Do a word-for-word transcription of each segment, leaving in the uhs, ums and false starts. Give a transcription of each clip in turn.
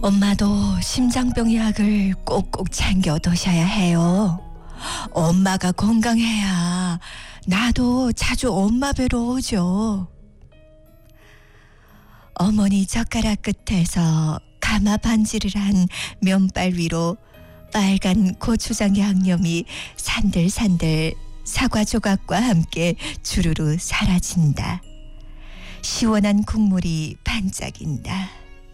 엄마도 심장병 약을 꼭꼭 챙겨 두셔야 해요. 엄마가 건강해야 나도 자주 엄마 뵈러 오죠. 어머니 젓가락 끝에서 가마 반지를 한 면발 위로 빨간 고추장 양념이 산들산들 사과 조각과 함께 주르르 사라진다. 시원한 국물이 반짝인다.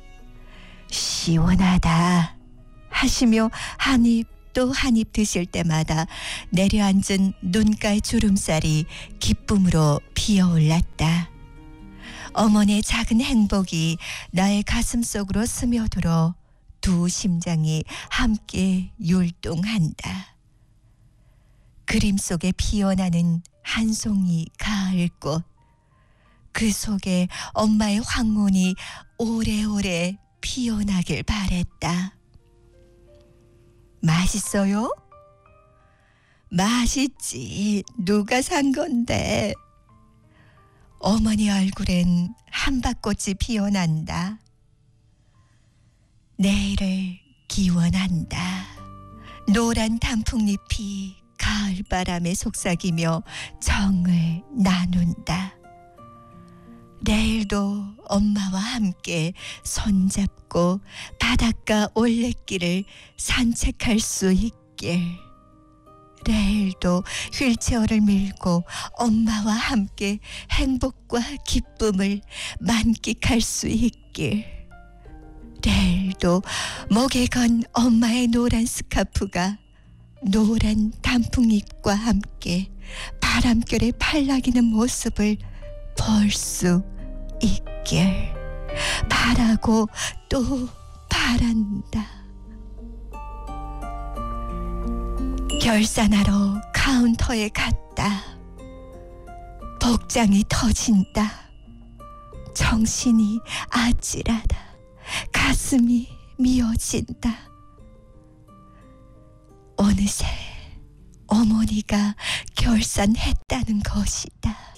시원하다 하시며 한 입 또 한 입 드실 때마다 내려앉은 눈가의 주름살이 기쁨으로 피어올랐다. 어머니의 작은 행복이 나의 가슴 속으로 스며들어 두 심장이 함께 율동한다. 그림 속에 피어나는 한 송이 가을꽃, 그 속에 엄마의 황혼이 오래오래 피어나길 바랬다. 맛있어요? 맛있지. 누가 산 건데. 어머니 얼굴엔 한밭꽃이 피어난다. 내일을 기원한다. 노란 단풍잎이 가을바람에 속삭이며 정을 나눈다. 내일도 엄마와 함께 손잡고 바닷가 올레길을 산책할 수 있길. 내일도 휠체어를 밀고 엄마와 함께 행복과 기쁨을 만끽할 수 있길. 내일도 목에 건 엄마의 노란 스카프가 노란 단풍잎과 함께 바람결에 팔락이는 모습을 볼 수 있길 바라고 또 바란다. 결산하러 카운터에 갔다. 복장이 터진다. 정신이 아찔하다. 가슴이 미어진다. 어느새 어머니가 결산했다는 것이다.